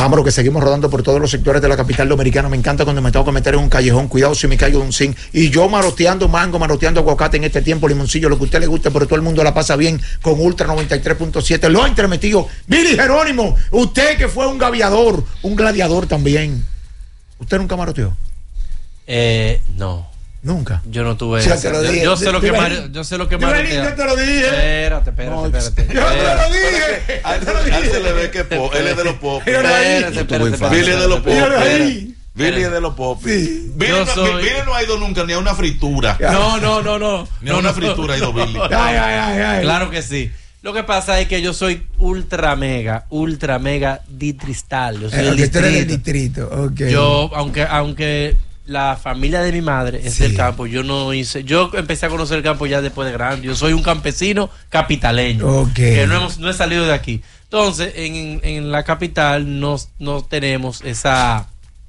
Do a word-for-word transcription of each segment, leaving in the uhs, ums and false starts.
Vámonos, que seguimos rodando por todos los sectores de la capital dominicana. Me encanta cuando me tengo que meter en un callejón. Cuidado si me caigo de un zinc. Y yo maroteando mango, maroteando aguacate en este tiempo, limoncillo, lo que a usted le guste, pero todo el mundo la pasa bien con Ultra noventa y tres punto siete. Lo ha entremetido Billy Jerónimo. Usted que fue un gaviador, un gladiador también. ¿Usted nunca maroteó? Eh, no. Nunca. Yo no tuve. Ya te lo dije. Yo sé lo que Mari- yo sé lo que Yo marotea. te lo dije. Espérate, espérate, No, espérate. Yo te lo espérate. dije. A él a él se le ve que es po- él es de los pop. Míralo ahí. Espérate, espérate, espérate, Billy es de los pop. Míralo espérate. ahí. Billy es de los pop. Sí. Billy, Yo no, soy- Billy no ha ido nunca ni a una fritura. No, no, no, no. Ni a No, una no. fritura ha ido Billy. Ay, ay, ay, ay. Claro que sí. Lo que pasa es que yo soy ultra mega, ultra mega ditristal. Yo soy Eh, del que tú eres del distrito. distrito. Ok. Yo, aunque, aunque la familia de mi madre es Sí. del campo, yo no hice, yo empecé a conocer el campo ya después de grande. Yo soy un campesino capitaleño, Ok. que no, hemos, no he salido de aquí. Entonces, en, en la capital no, no tenemos esa,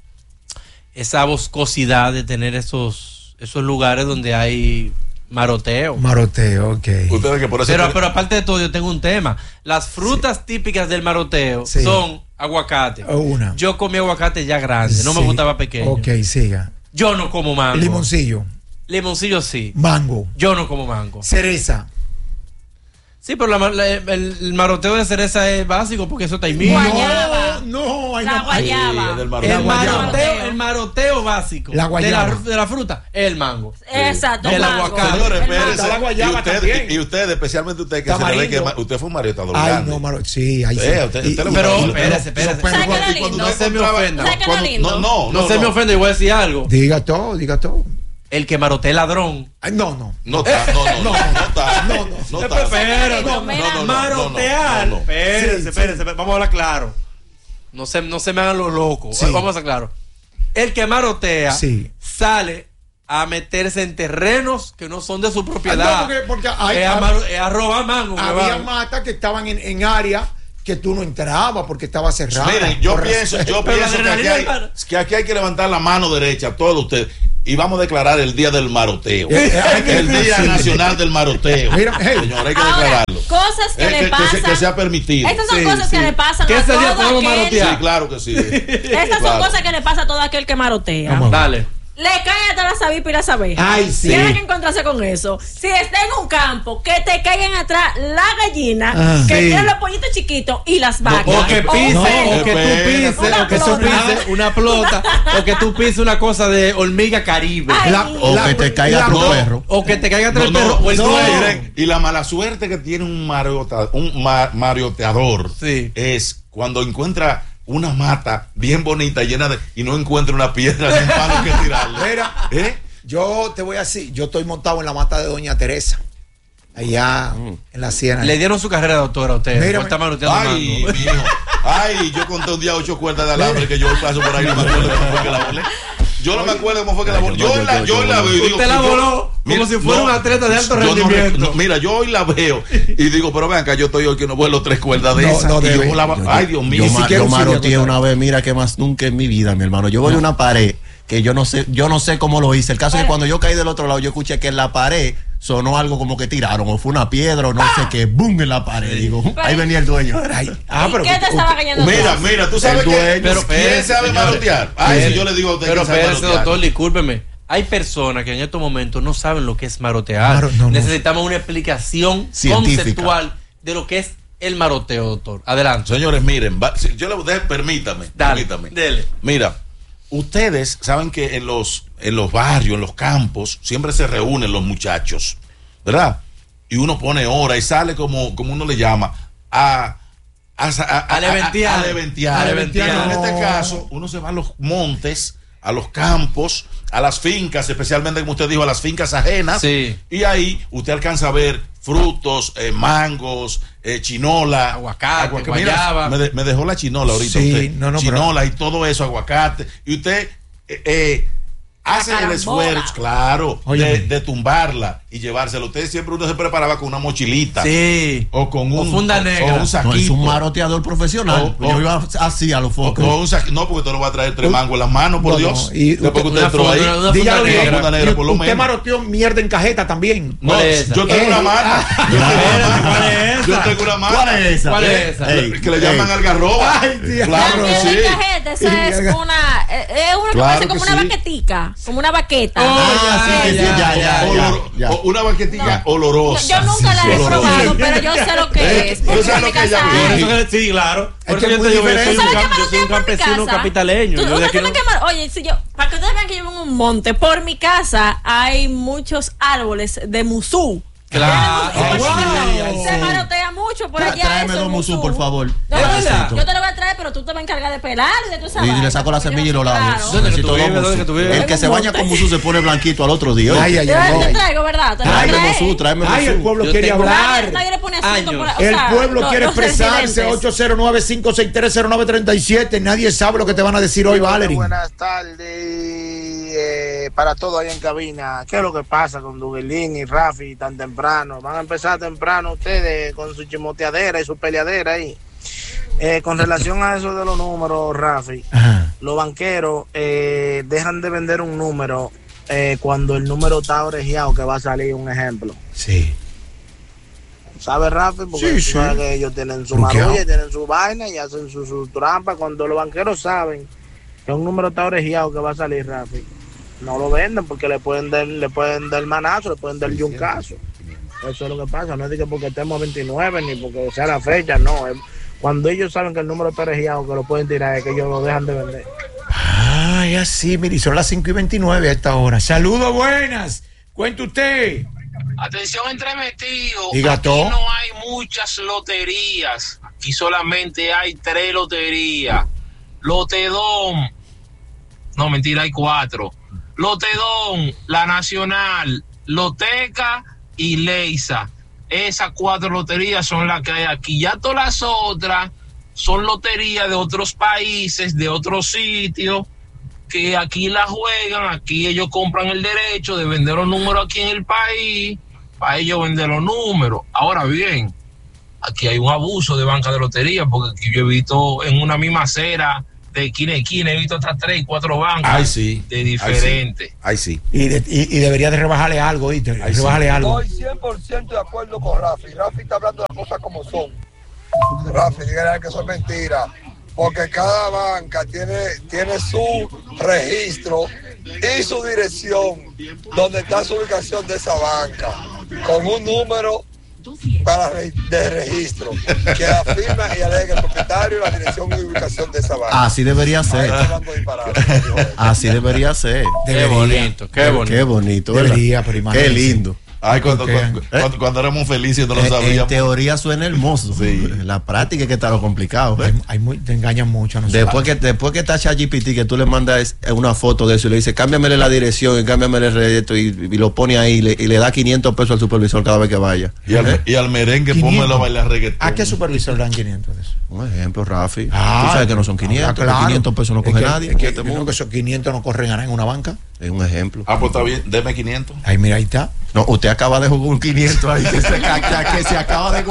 esa boscosidad de tener esos, esos lugares donde hay maroteo. Maroteo, ok. Ustedes que por eso. Pero, pero aparte de todo, yo tengo un tema. Las frutas típicas del maroteo Sí. son aguacate. Oh, una. Yo comí aguacate ya grande, no me Sí. gustaba pequeño. Ok, siga. Yo no como mango. Limoncillo, Limoncillo sí. mango, Yo no como mango. cereza. Sí, pero la ma- la- el, el maroteo de cereza es básico porque eso está ahí mismo. Guayaba. No, no, ahí La no. guayaba. Sí, es del mar- El La guayaba. maroteo, el maroteo básico La de guayaba. la, de la fruta es el mango. Exacto. El mango. aguacate. Señores, El mango. espérense. Está la guayaba y usted, también. y, y usted, especialmente usted, que se le ve Tamarindo. que ma- usted fue un mariotador Ay, grande. no, maro, sí, ahí sí. Eh, usted- usted lo- Pero y- y- espérese, y- espérese. pero- ¿Sabes qué era y cuando lindo? usted No se me encontraba- ofenda. ¿Sabes qué era cuando- lindo? No, no, No, no. se me no. ofende, yo voy a decir algo. Diga todo, diga todo. El que marotea ladrón. Ay, no, no. No está, no, no, no, no está. No, no. No está. Espérate, No, no, no, no, marotear. no, no. Espérense, Sí, espérense, vamos a hablar claro. No se, no se me hagan los locos. Sí. Vamos a hablar claro. El que marotea Sí. sale a meterse en terrenos que no son de su propiedad. Ah, no, porque- porque hay- es, a maro- es a robar mango. que Había van. matas que estaban en, en áreas que tú no entrabas porque estaba cerrada. Miren, yo Por pienso, respeto. yo Pero la pienso que aquí, hay, adrenalina- que aquí hay que levantar la mano derecha, todos ustedes, y vamos a declarar el día del maroteo. Eh, eh, hay que- El Día sí. Nacional del Maroteo. Mira, hey. Señor, hay que Ahora, declararlo. cosas que Eh, le que, que pasan. se- que sea permitido. Estas son Sí, cosas sí. que le pasan ¿Qué a ese día todo podemos aquel. marotear? Sí, claro que sí. Estas Claro. son cosas que le pasa a todo aquel que marotea. Vamos. Dale. Le cae hasta las avispas y las abejas. Ay, sí. Tiene que encontrarse con eso. Si está en un campo, que te caigan atrás la gallina, Ah, que sí. tiene los pollitos chiquitos y las vacas. O que pise, un cerdo. o que tú pises, Una o que tú plota. pises una plota, o que tú pises una cosa de hormiga caribe. Ay. La- O la- que te caiga la- tu no. perro. O que te caiga entre No, el perro no, o el no, dueño. miren, y la mala suerte que tiene un, mariota- un ma- marioteador Sí. es cuando encuentra una mata bien bonita llena de y no encuentra una piedra ni un palo que tirarle. Mira, ¿Eh? yo te voy a decir, yo estoy montado en la mata de Doña Teresa, allá en la Siena. Le dieron su carrera de doctora a usted. Mírame. Por estar maroteando Ay, mango. mijo. Ay, yo conté un día ocho cuerdas de alambre que yo paso por ahí, no me acuerdo cómo fue que la volé. Yo no me acuerdo cómo fue que la volé. Yo la, yo la veo y digo. Usted la yo- voló como si fuera un atleta de alto yo no rendimiento. rec- no, mira, yo hoy la veo y digo, pero vean acá, yo estoy hoy que no vuelo tres cuerdas de No, esas. no y debe. yo la- Yo- ay, Dios mío. Yo, Ni ma- siquiera yo un sitio maroteé acostado. una vez, mira que más nunca en mi vida, mi hermano. Yo voy a una pared que yo no sé, yo no sé cómo lo hice. El caso es que cuando yo caí del otro lado, yo escuché que en la pared sonó algo como que tiraron, o fue una piedra, o no sé qué, boom en la pared. Digo, ahí venía el dueño. Ay, ah, ¿Y pero qué te usted- estaba cayendo? Mira, mira, tú sabes El que dueño. Pero ¿quién espérese, sabe señores. marotear? Ay, Espérese. si yo le digo a usted Pero que sabe espérese, marotear. doctor, discúlpeme. Hay personas que en estos momentos no saben lo que es marotear. Maro- no, no. Necesitamos una explicación Científica. conceptual de lo que es el maroteo, doctor. Adelante. Señores, miren, va- si- yo le de- permítame, Dale, permítame. dele. Mira, ustedes saben que en los, en los barrios, en los campos, siempre se reúnen los muchachos, ¿verdad? Y uno pone hora y sale como, como uno le llama, a... A, a, a, Al eventear. a- al eventear. Al eventear. En No. este caso, uno se va a los montes, a los campos, a las fincas, especialmente como usted dijo, a las fincas ajenas. Sí. Y ahí usted alcanza a ver frutos, eh, mangos, eh, chinola, Aguacate, Mira, guayaba. me, de- me dejó la chinola ahorita. Sí, usted. no, no, pero- chinola y todo eso, aguacate. Y usted, eh, eh, hacen el carambola. esfuerzo, claro, Óyeme. de, de tumbarla y llevársela. Ustedes siempre uno se preparaba con una mochilita. Sí. O con O un, funda o- negra. o un saquito. No, es un maroteador profesional. O- o- Yo iba así a los O focos. con un saquito. No, porque tú no vas a traer tres mangos en las manos, por No, Dios. no, y Después que usted- usted entró una ahí. funda- una Dígalo funda bien. negra. Funda negra, por lo Usted menos. maroteó mierda en cajeta también. No, ¿Cuál es esa? yo tengo Ey, una mata. Yo tengo una ¿Cuál mata. es esa? Yo tengo una mata. ¿Cuál es esa? ¿Cuál es esa? Ey, Que le ey. llaman algarroba. Ay, Dios. Claro La que mierda sí. en cajeta, esa es Sí. una, eh, es una que Claro parece como que una sí. baquetica, como una baqueta. Oh, Ah, sí, que sí, ya, ya, ya, Olor- ya. o una baquetilla No. olorosa. Yo nunca la he olorosa. probado, pero yo sé lo que es. Yo Porque sé en lo mi que ella casa vive. Por hay. eso que- sí, claro. Por que eso es yo muy te digo, yo soy diferente. un, ¿Sabes qué cam- yo marotea soy un por mi campesino casa? capitaleño. Tú- Yo de ustedes aquí saben no- que mar- Oye, si yo, para que ustedes vean que yo vivo en un monte, por mi casa hay muchos árboles de musú. Claro. Y por Wow. eso se marotea mucho por Tra- allá. tráeme eso, dos musú, por favor. No, ¿Es pero verdad? yo te lo voy a traer, pero tú te vas a encargar de pelar y de tu esa Y vaina, le saco la porque semilla y yo los no sé, labios. claro. ¿Dónde que tú Necesito vives? dos ¿Dónde que tú vives? El que se En un baña monte. con musú se pone blanquito al otro día. Ay, ay, Yo ay, te ay. traigo, ¿verdad? Te lo voy a Tráeme traer. musú, tráeme Ay, el musú. pueblo Yo quiere tengo- hablar. Nadie, nadie le pone acento Años. por o El sea, pueblo los- quiere los expresarse. residentes. ocho cero nueve, cinco seis tres, cero nueve tres siete. Nadie sabe lo que te van a decir hoy, Valerie. Buenas tardes eh, para todos ahí en cabina. ¿Qué es lo que pasa con Duguelín y Rafi tan temprano? Van a empezar temprano ustedes con su chimoteadera y su peleadera ahí. Eh, con relación a eso de los números, Rafi, Ajá. los banqueros eh, dejan de vender un número eh, cuando el número está orejeado, que va a salir un ejemplo. Sí. ¿Sabes, Rafi? Porque Sí, tú sí. sabes que ellos tienen su Truqueado. marulla, tienen su vaina y hacen su, su trampa. Cuando los banqueros saben que un número está orejeado que va a salir, Rafi, no lo venden porque le pueden dar, le pueden dar manazo, le pueden dar yuncazo. Eso es lo que pasa. No es de que porque estemos a veintinueve ni porque sea la fecha, no. Es cuando ellos saben que el número está orejeado que lo pueden tirar, es que ellos lo dejan de vender. Ay, así, mire, son las cinco y veintinueve a esta hora. Saludos, buenas. Cuente usted. Atención entremetido, Diga aquí todo. no hay muchas loterías, aquí solamente hay tres loterías. Lotedón, no mentira, hay cuatro. Lotedón, La Nacional, Loteca y Leisa. Esas cuatro loterías son las que hay aquí. Ya todas las otras son loterías de otros países, de otros sitios, que aquí la juegan, aquí ellos compran el derecho de vender los números aquí en el país, para ellos vender los números. Ahora bien, aquí hay un abuso de banca de lotería, porque aquí yo he visto en una misma acera, de esquina a esquina, he visto hasta tres, cuatro bancas Ay, sí. de diferentes. Ay, sí. Y, de- y, y debería de rebajarle algo, ¿viste? Ay, sí. Rebajarle algo. Estoy cien por ciento de acuerdo con Rafi. Rafi está hablando de las cosas como son. Rafi, dígale que eso es mentira. Porque cada banca tiene, tiene su registro y su dirección donde está su ubicación de esa banca. Con un número para re- de registro que afirma y alega el propietario la dirección y ubicación de esa banca. Así debería Ahí ser. está hablando disparate, dijo él. Así debería ser. Qué Debería. bonito, qué bonito. Qué bonito, ¿verdad? Debería, pero imagínense. Qué lindo. Ay, cuando, Ok. cuando, cuando, cuando éramos felices no lo En- En sabíamos. teoría suena hermoso. Sí. La práctica es que está lo complicado. ¿eh? Hay, hay muy, te engañan mucho a nosotros. Después que, después que está ChatGPT, que tú le mandas una foto de eso y le dices, cámbiamele la dirección y cámbiamele el reto y, y lo pone ahí y le, y le da quinientos pesos al supervisor cada vez que vaya. Y al, ¿Eh? y al merengue, quinientos. pónmelo a bailar reggaetón. ¿A qué supervisor dan quinientos de eso? Un ejemplo, Rafi. Ah, tú sabes que no son quinientos, ah, que claro. quinientos pesos no Es coge que- nadie. es que, en este yo creo mundo. que esos quinientos no corren a nada en una banca. Es un ejemplo. Ah, pues está bien, deme quinientos. Ay, mira, ahí está. No, usted acaba de jugar un quinientos ahí que se, ca- que se acaba de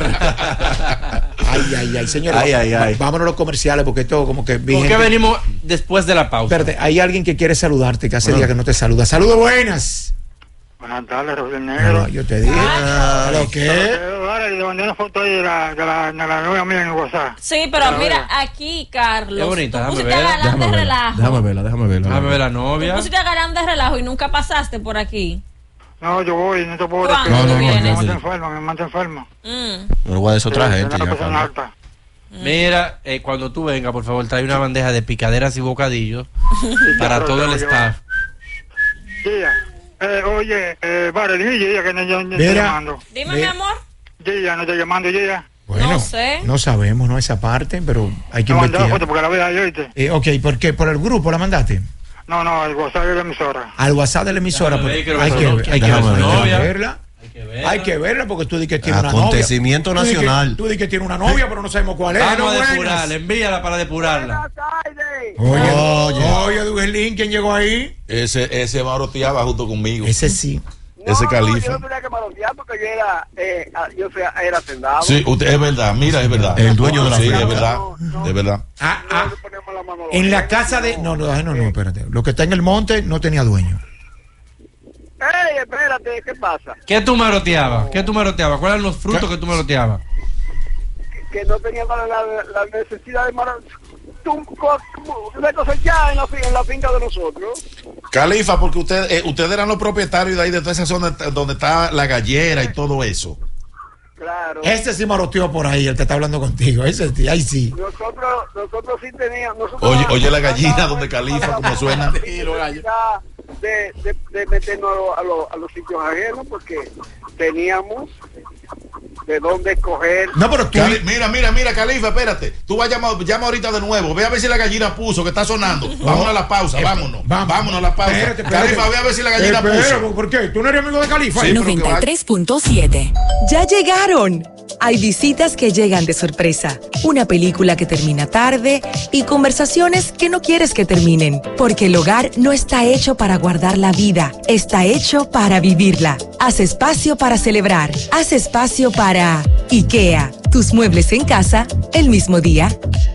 guayar. Ay, ay, ay, señor. Ay, ay, ay. Vámonos a los comerciales porque esto como que... vi ¿Por qué gente- venimos después de la pausa? Espérate, hay alguien que quiere saludarte, que hace Bueno. días que no te saluda. Saludos, buenas. Buenas tardes, Rafael No, Negro. no, yo te dije. Ah, ¿Pero qué? Ahora le mandé una foto ahí de la, de la, de la novia mía en WhatsApp. Sí, pero mira, aquí, Carlos, Qué bonita, tú déjame pusiste a verla, Galán Déjame de verla, relajo. déjame verla, déjame verla. Déjame ver la Tú novia. pusiste a Galán de relajo y nunca pasaste por aquí. No, yo voy, no te puedo ¿Cuándo decir. tú Me vienes? manda enferma, me manda enferma. Mm. No lo voy a decir otra Sí, gente. una Ya, persona Carlos. alta. Mira, eh, cuando tú vengas, por favor, trae una bandeja de picaderas y bocadillos para claro, todo el te voy a staff. Gia, eh, oye, eh, vale, dime Gia que no, no, no estoy Mira. llamando. Dime, Ve- mi amor. Gia, no estoy llamando, Gia. Bueno, No sé. no sabemos, ¿no? Esa parte, pero hay que Me mandó la foto investigar. porque la vea yo, ¿oíste? Eh, ok, ¿por qué? ¿Por el grupo la mandaste? No, no, el WhatsApp de la emisora. Al WhatsApp de la emisora. Déjame ver, pero quiero hay ver que su- ver- hay que ver su hay que novia. verla. Hay que verla. Hay que verla porque tú di que tiene una novia. Acontecimiento Tú di que- nacional. Tú di que tiene una novia, pero no sabemos cuál es. Vamos a Buenas. depurarla, envíala para depurarla. Oye, Oye. oye, Dugelín, ¿quién llegó ahí? Ese, ese maroteaba junto conmigo. Ese sí. Ese No, Califa. yo no tenía que manotear porque yo era, eh, yo fui- era hacendado. Sí, usted, es verdad, mira, es verdad. El dueño de la Sí, finca. es verdad, es verdad. Ah, ah, No le poníamos la mano a los en la dedos, casa de. No, no, no, no, espérate. Lo que está en el monte no tenía dueño. Ey, espérate, ¿qué pasa? ¿Qué tú maroteabas? ¿Qué tú maroteabas? ¿Cuáles eran los frutos que tú maroteabas? Que, que no tenía la, la, la necesidad de mano, tú, co- de cosechar en la, fin- en la finca de nosotros. Califa, porque usted, eh, ustedes eran los propietarios de ahí, de toda esa zona donde está la gallera y todo eso. Claro. Ese sí maroteó por ahí, el que está hablando contigo. Ese sí, ahí sí. Nosotros, nosotros sí teníamos. Nosotros Oye, oye la gallina andábamos donde en- Califa, como andábamos suena. en la necesidad De, de, de meternos a, lo- a, lo- a los sitios ajenos porque teníamos de dónde escoger. No, pero tú. Cali- mira, mira, mira, Califa, espérate. Tú vas a llamar, llama ahorita de nuevo. Ve a ver si la gallina puso, que está sonando. Vámonos a la pausa, Eh, vámonos. vamos. Vámonos a la pausa. Espérate, espérate. Califa, ve a ver si la gallina Espera, puso. ¿por qué? ¿Tú no eres amigo de Califa? Sí, pero que noventa y tres punto siete. Ya llegaron. Hay visitas que llegan de sorpresa, una película que termina tarde y conversaciones que no quieres que terminen, porque el hogar no está hecho para guardar la vida, está hecho para vivirla. Haz espacio para celebrar, haz espacio para IKEA, tus muebles en casa el mismo día.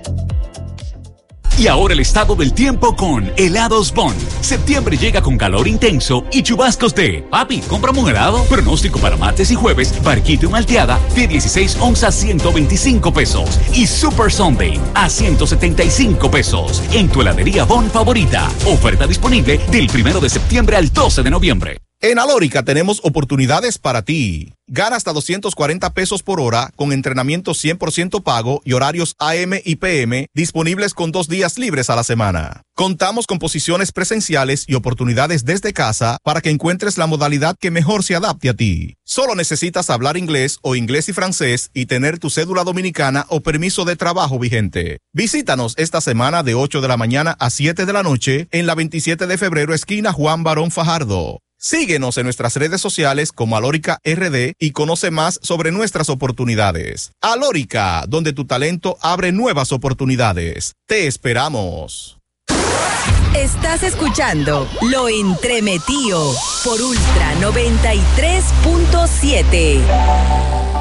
Y ahora el estado del tiempo con Helados Bond. Septiembre llega con calor intenso y chubascos de papi, cómprame un helado. Pronóstico para martes y jueves, barquito y malteada de dieciséis onzas ciento veinticinco pesos. Y Super Sunday a ciento setenta y cinco pesos. En tu heladería Bond favorita. Oferta disponible del primero de septiembre al doce de noviembre. En Alórica tenemos oportunidades para ti. Gana hasta doscientos cuarenta pesos por hora con entrenamiento cien por ciento pago y horarios A M y P M disponibles con dos días libres a la semana. Contamos con posiciones presenciales y oportunidades desde casa para que encuentres la modalidad que mejor se adapte a ti. Solo necesitas hablar inglés o inglés y francés y tener tu cédula dominicana o permiso de trabajo vigente. Visítanos esta semana de ocho de la mañana a siete de la noche en la veintisiete de febrero esquina Juan Barón Fajardo. Síguenos en nuestras redes sociales como Alórica R D y conoce más sobre nuestras oportunidades. Alórica, donde tu talento abre nuevas oportunidades. Te esperamos. Estás escuchando Lo Entremetido por Ultra noventa y tres punto siete.